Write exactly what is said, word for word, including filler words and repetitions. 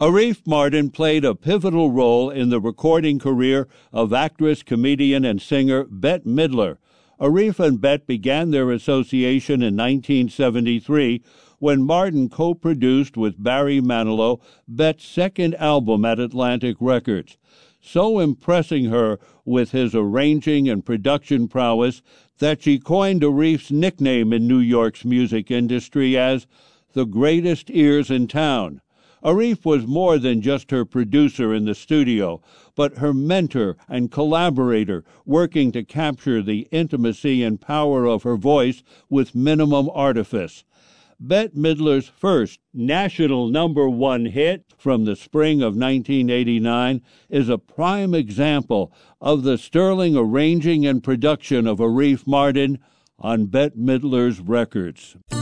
Arif Mardin played a pivotal role in the recording career of actress, comedian, and singer Bette Midler. Arif and Bette began their association in nineteen seventy-three when Mardin co-produced with Barry Manilow Bette's second album at Atlantic Records, so impressing her with his arranging and production prowess that she coined Arif's nickname in New York's music industry as the greatest ears in town. Arif was more than just her producer in the studio, but her mentor and collaborator, working to capture the intimacy and power of her voice with minimum artifice. Bette Midler's first national number one hit from the spring of nineteen eighty-nine is a prime example of the sterling arranging and production of Arif Mardin on Bette Midler's records.